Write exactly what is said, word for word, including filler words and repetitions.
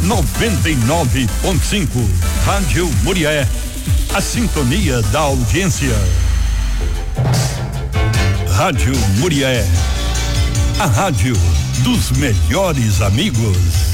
noventa e nove ponto cinco. Rádio Murié, a sintonia da audiência. Rádio Murié, a rádio dos melhores amigos.